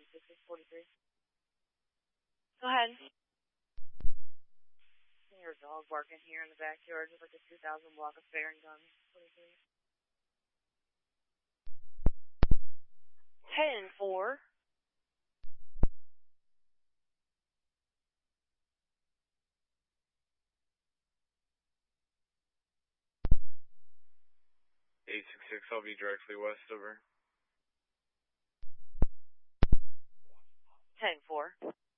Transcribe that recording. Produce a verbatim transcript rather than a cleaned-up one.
six six four three. Go ahead. Your dog barking here in the backyard with like a two thousand block of bearing gun. twenty-three. ten four. eight six six, I'll be directly west, over. ten four.